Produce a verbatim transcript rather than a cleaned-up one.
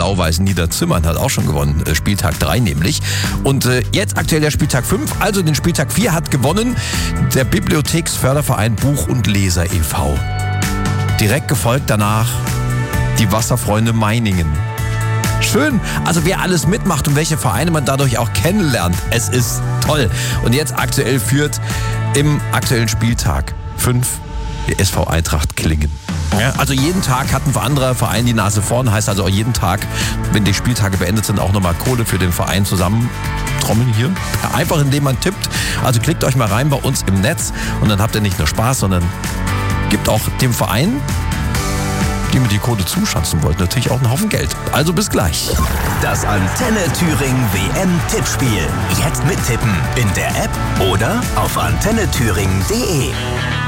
Blau-Weiß Niederzimmern hat auch schon gewonnen, äh, Spieltag drei nämlich. Und äh, jetzt aktuell der Spieltag fünf, also den Spieltag vier hat gewonnen der Bibliotheksförderverein Buch- und Leser e V Direkt gefolgt danach die Wasserfreunde Meiningen. Schön, also wer alles mitmacht und welche Vereine man dadurch auch kennenlernt, es ist toll. Und jetzt aktuell führt im aktuellen Spieltag fünf der S V Eintracht Klingen. Ja, also jeden Tag hat ein anderer Verein die Nase vorn, heißt also auch jeden Tag, wenn die Spieltage beendet sind, auch nochmal Kohle für den Verein zusammentrommeln hier. Einfach indem man tippt. Also klickt euch mal rein bei uns im Netz und dann habt ihr nicht nur Spaß, sondern gibt auch dem Verein, die mir die Kohle zuschanzen wollten, natürlich auch einen Haufen Geld. Also bis gleich. Das Antenne Thüringen W M-Tippspiel. Jetzt mittippen in der App oder auf antenne thüringen punkt de.